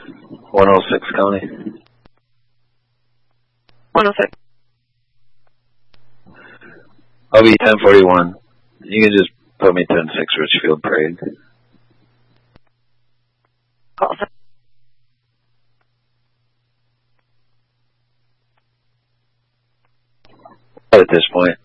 106 County. 106. I'll be 1041. You can just put me 10-6 Richfield Parade. Call At this point.